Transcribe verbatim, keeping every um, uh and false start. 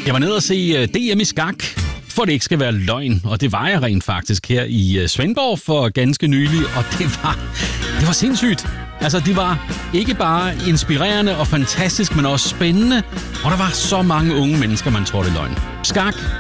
Jeg var nede og se D M i skak, for det ikke skal være løgn. Og det var jeg rent faktisk her i Svendborg for ganske nylig. Og det var, det var sindssygt. Altså, de var ikke bare inspirerende og fantastisk, men også spændende. Og der var så mange unge mennesker, man tror det er løgn. Skak